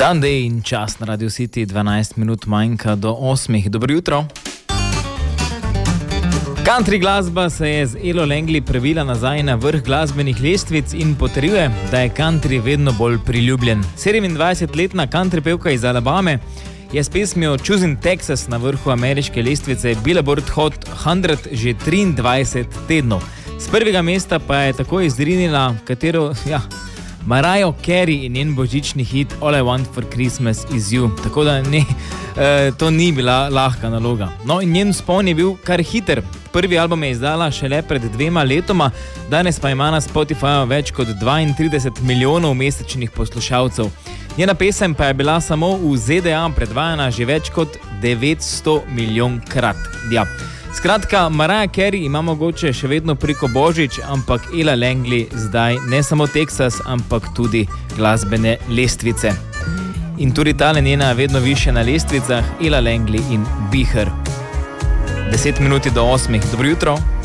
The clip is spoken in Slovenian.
Sunday in čas na Radio City, 12 minut manjka do 8. Dobro jutro. Country glasba se je z Elo Langley prebila nazaj na vrh glasbenih lestvic in potrjuje, da je country vedno bolj priljubljen. 27-letna country pevka iz Alabame je s pesmijo Choosing Texas na vrhu ameriške lestvice Billboard Hot 100 že 23 tednov. Z prvega mesta pa je tako izrinila Mariah Carey in njen božični hit All I Want for Christmas is You. Tako da to ni bila lahka naloga. No, in njen vzpon je bil kar hiter. Prvi album je izdala šele pred 2 letoma, danes pa ima na Spotifyju več kot 32 milijonov mesečnih poslušalcev. Njena pesem pa je bila samo v ZDA predvajana že več kot 900 milijonkrat. Ja. Skratka, Mariah Carey ima mogoče še vedno preko Božič, ampak Ela Langley zdaj ne samo Texas, ampak tudi glasbene lestvice. In tudi tale njena vedno više na lestvicah, Ela Langley in Be Her. 10 minuti do 8. Dobro jutro.